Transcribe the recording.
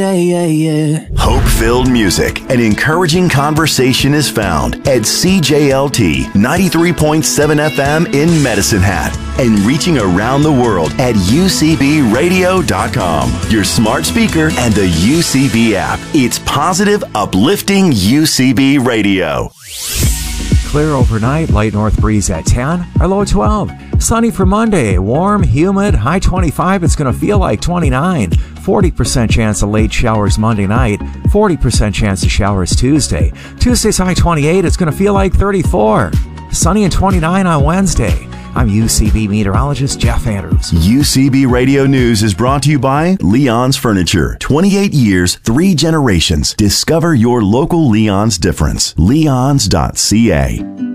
Hope-filled music and encouraging conversation is found at CJLT 93.7 FM in Medicine Hat and reaching around the world at UCBradio.com, your smart speaker and the UCB app. It's positive, uplifting UCB Radio. Clear overnight, light north breeze at 10, our low 12. Sunny for Monday, warm, humid, high 25. It's going to feel like 29. 40% chance of late showers Monday night, 40% chance of showers Tuesday. Tuesday's high 28. It's going to feel like 34. Sunny and 29 on Wednesday. I'm UCB meteorologist Jeff Andrews. UCB Radio News is brought to you by Leon's Furniture. 28 years, 3 generations. Discover your local Leon's difference. Leon's.ca.